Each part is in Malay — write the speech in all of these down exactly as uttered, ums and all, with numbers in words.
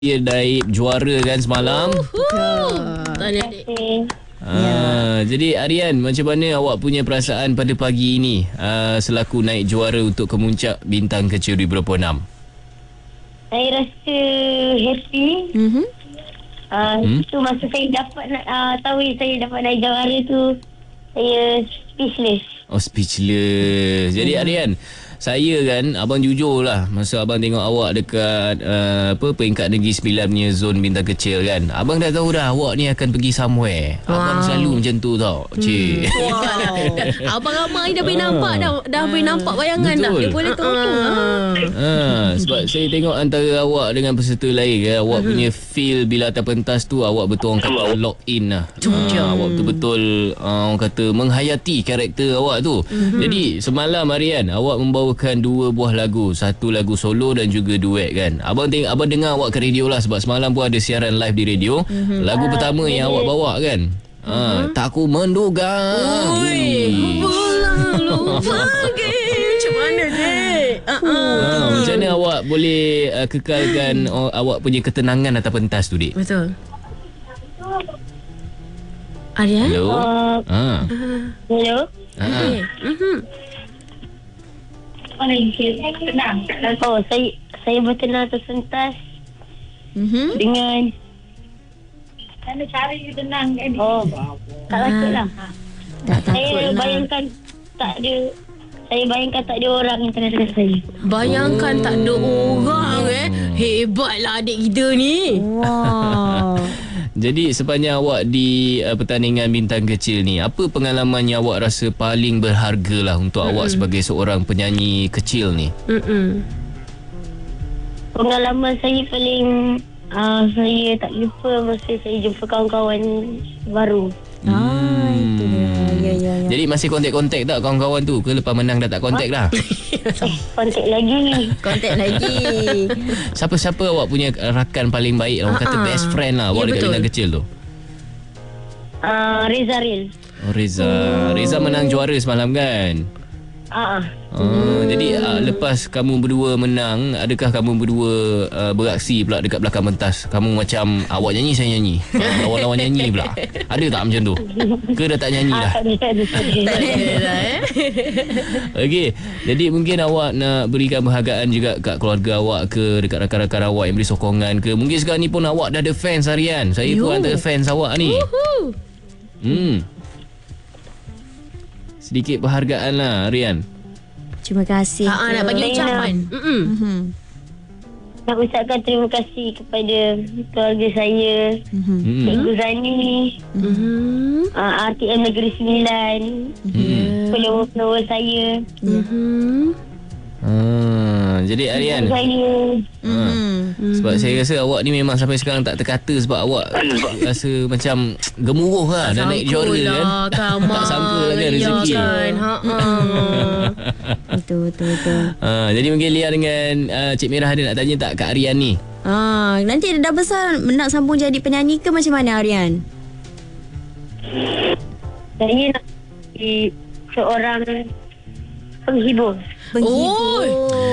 Dia Daib juara kan semalam. Tanya Terima adik. kasih. Ah, ya. Jadi Aryan, macam mana awak punya perasaan pada pagi ini uh, selaku naik juara untuk kemuncak bintang kecil dua ribu dua puluh enam? Saya rasa happy. Mhm. Uh, Hmm? Itu masa saya dapat uh, tahu saya dapat naik juara tu, saya speechless. Oh, speechless. Jadi Aryan, saya kan, abang jujur lah, masa abang tengok awak dekat uh, apa peringkat negeri sembilan punya zon bintang kecil kan, abang dah tahu dah awak ni akan pergi somewhere. Abang Wow. selalu macam tu tau. Cik. Wow. Abang ramai dah boleh nampak dah. Dah boleh nampak bayangan dah. Betul. Dia boleh tahu. Ha, sebab saya tengok antara awak dengan peserta lain kan, awak uh-huh. punya feel bila atas pentas tu awak betul orang kata lock in lah. Ha, awak betul-betul uh, orang kata menghayati karakter awak tu. Uh-huh. Jadi semalam Aryan, awak membawakan dua buah lagu, satu lagu solo dan juga duet kan. Abang tengok, abang dengar awak ke radio lah sebab semalam pun ada siaran live di radio. Uh-huh. Lagu uh, pertama uh, yang awak bawa kan. Ha, uh-huh. Tak ku menduga. Ui, lalu pergi. Macam mana dek? Uh-uh. Ha, macam mana awak boleh uh, kekalkan uh, awak punya ketenangan atas pentas tu, Dik? Betul. Aryan? Hello? Uh, Ha. hello. Ha. Okay. Mhm. Mana saya tenang. Oh, saya saya bertenang atas pentas Mhm. dengan mana cara you tenang kan? Oh, tak takut lah. Tak Saya takut lah. bayangkan tak ada saya bayangkan tak ada orang yang tengah-tengah saya. Bayangkan tak ada orang eh. Hebatlah adik kita ni. Wow. Jadi sepanjang awak di uh, pertandingan bintang kecil ni, apa pengalaman yang awak rasa paling berharga lah untuk mm-hmm. awak sebagai seorang penyanyi kecil ni? Mm-mm. Pengalaman saya paling uh, saya tak lupa masa saya jumpa kawan-kawan baru. Ah, itu dia. Ya, ya, ya. Jadi masih kontak-kontak tak kawan-kawan tu? Ke lepas menang dah tak kontak dah? Eh, kontak lagi. Kontak lagi. Siapa-siapa awak punya rakan paling baik lah? Orang kata Ah, ah. best friend lah awak Ya, dekat betul. bintang kecil tu. Uh, Reza Ril. Oh, Reza. Oh. Reza menang juara semalam kan? Ah, uh, Oh, jadi uh, lepas kamu berdua menang, adakah kamu berdua uh, beraksi pula dekat belakang pentas? Kamu macam awak nyanyi, saya nyanyi. Uh, lawan-lawan nyanyi pula. Ada tak macam tu? Ke dah tak nyanyi dah? tak ada, tak ada, tak ada. Tak ada dah eh. Okey, jadi mungkin awak nak berikan penghargaan juga kat keluarga awak ke, dekat rakan-rakan awak yang beri sokongan ke. Mungkin sekarang ni pun awak dah ada fans Aryan. Saya Yo. pun antara fans awak ni. Woohoo. Hmm. Sedikit penghargaan lah Aryan. Terima kasih. Ha, nak bagi Saya ucapan. Mm-mm. Mhm. Nak ucapkan terima kasih kepada keluarga saya, Mhm. Hmm. Cikgu Zani, Mhm. uh, R T M Negeri Sembilan, Hmm. follower-follower saya, Mhm. Ah, jadi Aryan, saya. Mhm. sebab saya rasa awak ni memang sampai sekarang tak terkata sebab awak rasa macam gemuruh lah dah naik juara kan. Tak sangka lah kan rezeki. Kan. Ha. Betul, betul, betul. Ah, jadi mungkin Lia dengan uh, Cik Merah ada nak tanya tak Kak Aryan ni? Ah, nanti dah besar nak sambung jadi penyanyi ke macam mana Aryan? Saya nak jadi seorang penghibur. Penghibur.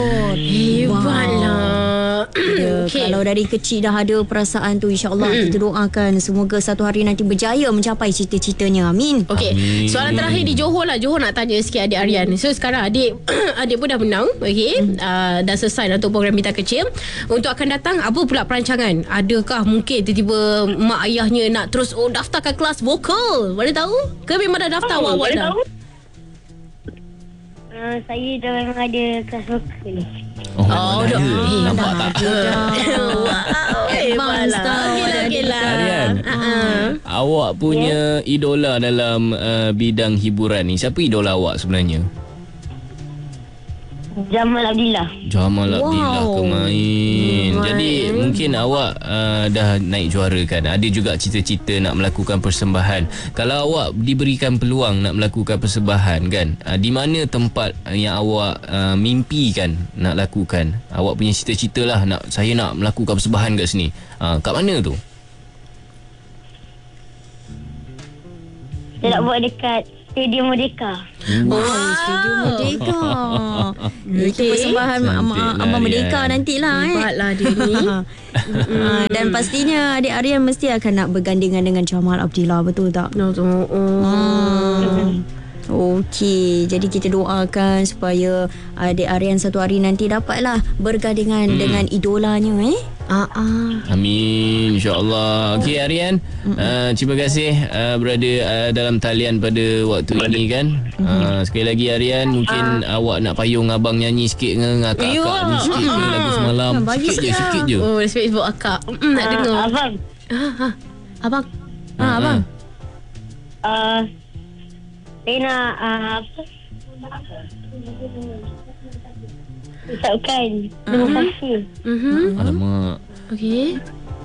Hebatlah. Ya, Okey. kalau dari kecil dah ada perasaan tu, insya-Allah Mm. kita doakan semoga satu hari nanti berjaya mencapai cita-citanya. Amin. Okey, Amin. soalan terakhir di Johor lah. Johor nak tanya sikit adik Aryan. So sekarang adik adik pun dah menang, okey. Uh, dah selesai dah untuk program bintang kecil. Untuk akan datang, apa pula perancangan? Adakah mungkin tiba-tiba mak ayahnya nak terus oh daftarkan kelas vokal? Boleh tahu? Ke memang dah daftar Oh, awak boleh dah? tahu? Uh, saya dah memang ada kelas vokal. Oh, Oh, dah dah. ada. Eh, Nampak dah tak? ada dah. Wow, Advance tau. Okey lah, okey lah. Aryan, Uh-uh. awak punya idola dalam uh, bidang hiburan ni, siapa idola awak sebenarnya? Jamal Abdillah. Jamal Wow. Abdillah kemain. Hmm, Jadi main. mungkin awak uh, dah naik juara kan. Ada juga cita-cita nak melakukan persembahan. Kalau awak diberikan peluang nak melakukan persembahan kan, uh, di mana tempat yang awak uh, mimpikan nak lakukan? Awak punya cita-cita lah, nak saya nak melakukan persembahan kat sini. Uh, kat mana tu? Saya nak buat dekat Stadium Merdeka. Oh, Studio Merdeka. Itu Okey. persembahan Cantik Abang lah, Abang Merdeka Aryan. nantilah eh. Hebatlah dia ni. Ah, dan pastinya adik Aryan mesti akan nak bergandengan dengan Jamal Abdillah, betul tak? No, tu. Oh. Hmm. Okey, jadi kita doakan supaya adik Aryan satu hari nanti dapatlah bergandengan hmm. dengan idolanya eh. Ah ah. Amin, insyaAllah. Okey Aryan, uh, terima kasih uh, berada uh, dalam talian pada waktu ini kan. Uh, sekali lagi Aryan, mungkin uh. awak nak payung abang nyanyi sikit dengan akak-akak Ya. ni sikit je lagu semalam. Bagi Sikit je, sikit sikit je. Oh, respect buat akak. Mm, nak Ah, dengar. abang, Ah, ah. Abang. Ha abang. uh, saya nak uh, apa? Ucapkan terima kasih. Mhm. Alamak. Okey.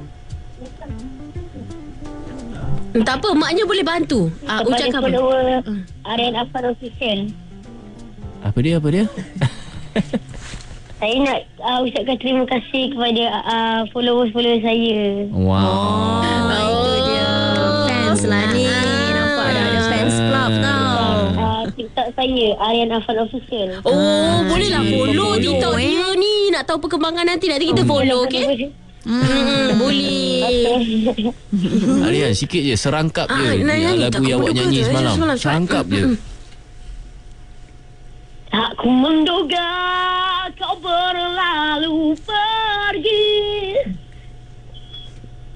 Hmm, tak apa, maknya boleh bantu. Ah, Kepada ucapkan apa? follower Aryan Afan Official. Apa dia, apa dia? Saya nak uh, ucapkan terima kasih kepada uh, follower-follower saya. Wow. Oh, itu dia. Fans lah ni. Nampak dah ada fans club tau. Uh, TikTok saya Aryan Afan Official. Oh, Ah, bolehlah cik. follow Follow, TikTok eh. dia ni. Nak tahu perkembangan nanti. Nanti kita follow, okey? Hmm, boleh. Aryan, sikit je, serangkap Ah, je nak yang nyanyi lagu tak? yang awak Aku nyanyi menduga tu, semalam. eh, semalam. Serangkap je. Tak ku menduga kau berlalu pergi.